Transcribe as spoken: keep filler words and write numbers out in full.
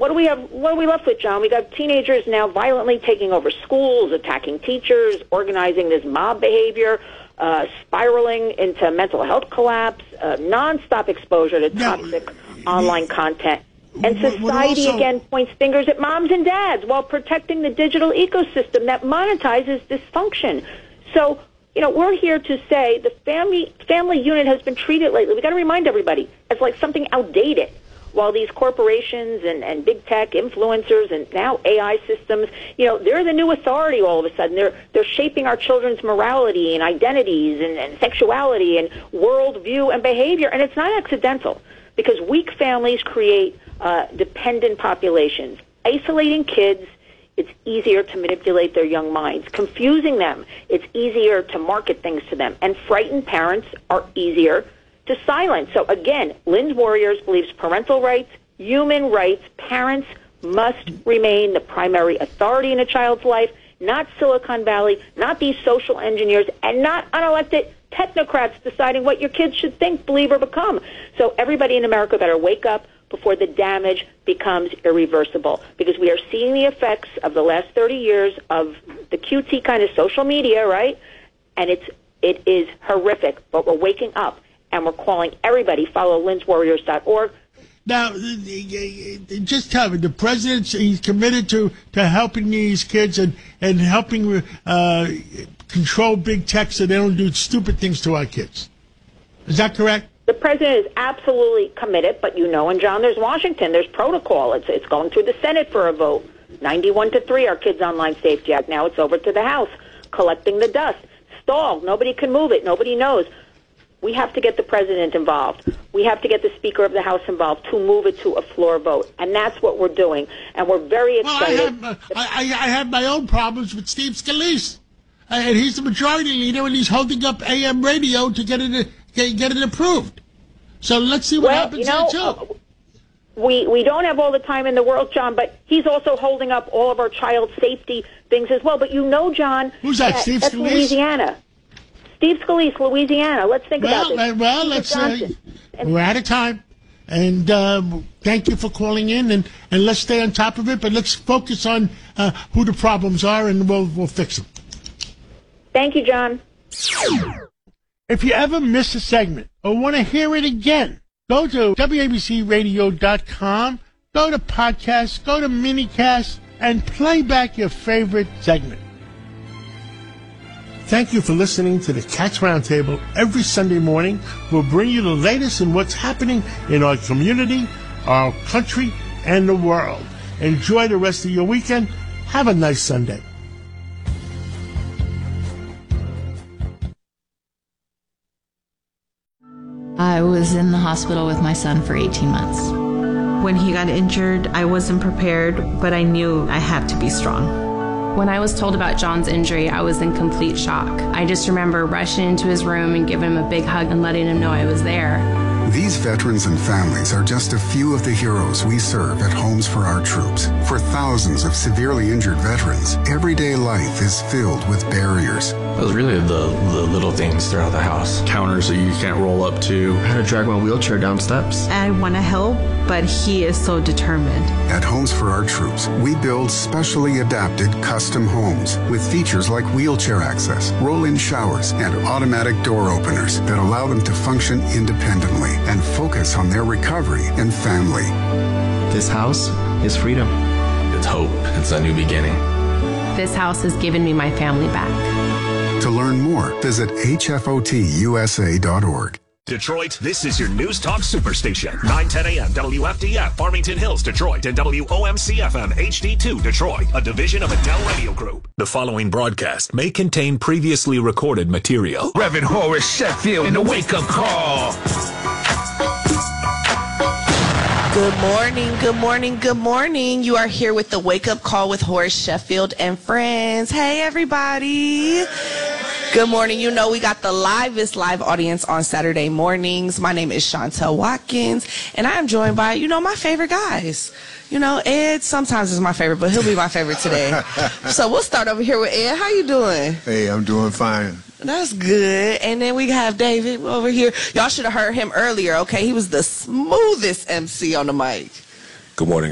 what do we have? What are we left with, John? We got teenagers now violently taking over schools, attacking teachers, organizing this mob behavior, uh, spiraling into mental health collapse, uh, nonstop exposure to toxic now, online content. And society, also, again, points fingers at moms and dads while protecting the digital ecosystem that monetizes dysfunction. So, you know, we're here to say the family family unit has been treated lately, we got to remind everybody, as like something outdated, while these corporations and, and big tech influencers and now A I systems, you know, they're the new authority all of a sudden. They're they're shaping our children's morality and identities and, and sexuality and worldview and behavior. And it's not accidental, because weak families create uh, dependent populations. Isolating kids, it's easier to manipulate their young minds. Confusing them, it's easier to market things to them. And frightened parents are easier to silence. So again, Lynn's Warriors believes parental rights, human rights, parents must remain the primary authority in a child's life, not Silicon Valley, not these social engineers, and not unelected technocrats deciding what your kids should think, believe, or become. So everybody in America better wake up before the damage becomes irreversible, because we are seeing the effects of the last thirty years of the Q T kind of social media, right? And it's it is horrific, but we're waking up, and we're calling everybody, follow lynns warriors dot org. Now, just tell me, the president, he's committed to, to helping these kids and, and helping uh, control big tech so they don't do stupid things to our kids. Is that correct? The president is absolutely committed, but you know, and John, there's Washington, there's protocol. It's it's going through the Senate for a vote. ninety-one to three, our Kids Online Safety Act. Now it's over to the House, collecting the dust. Stalled. Nobody can move it. Nobody knows. We have to get the president involved. We have to get the Speaker of the House involved to move it to a floor vote. And that's what we're doing. And we're very excited. Well, I have, uh, I, I have my own problems with Steve Scalise. Uh, and he's the majority leader, and he's holding up A M radio to get it get, get it approved. So let's see what well, happens you know, there, too. We, we don't have all the time in the world, John, but he's also holding up all of our child safety things as well. But you know, John, who's that, that Steve that's Scalise? Louisiana. Steve Scalise, Louisiana. Let's think well, about this. Uh, well, let's. Uh, we're out of time, and uh, thank you for calling in, and, and let's stay on top of it. But let's focus on uh, who the problems are, and we'll we'll fix them. Thank you, John. If you ever miss a segment or want to hear it again, go to W A B C radio dot com, go to podcasts, go to minicast, and play back your favorite segment. Thank you for listening to the Cats Roundtable every Sunday morning. We'll bring you the latest in what's happening in our community, our country, and the world. Enjoy the rest of your weekend. Have a nice Sunday. I was in the hospital with my son for eighteen months. When he got injured, I wasn't prepared, but I knew I had to be strong. When I was told about John's injury, I was in complete shock. I just remember rushing into his room and giving him a big hug and letting him know I was there. These veterans and families are just a few of the heroes we serve at Homes for Our Troops. For thousands of severely injured veterans, everyday life is filled with barriers. It was really the, the little things throughout the house. Counters that you can't roll up to. How to drag my wheelchair down steps. I want to help, but he is so determined. At Homes for Our Troops, we build specially adapted custom homes with features like wheelchair access, roll-in showers, and automatic door openers that allow them to function independently and focus on their recovery and family. This house is freedom. It's hope. It's a new beginning. This house has given me my family back. To learn more, visit H F O T U S A dot org. Detroit, this is your News Talk Superstation. nine ten a.m. W F D F, Farmington Hills, Detroit, and W O M C F M H D two, Detroit, a division of Adele Radio Group. The following broadcast may contain previously recorded material. Reverend Horace Sheffield in the wake-up call. Good morning, good morning, good morning. You are here with the Wake Up Call with Horace Sheffield and friends. Hey, everybody. Good morning. You know we got the livest live audience on Saturday mornings. My name is Chantel Watkins, and I am joined by, you know, my favorite guys. You know, Ed sometimes is my favorite, but he'll be my favorite today. So we'll start over here with Ed. How you doing? Hey, I'm doing fine. That's good. And then we have David over here. Y'all should have heard him earlier, okay? He was the smoothest M C on the mic. Good morning.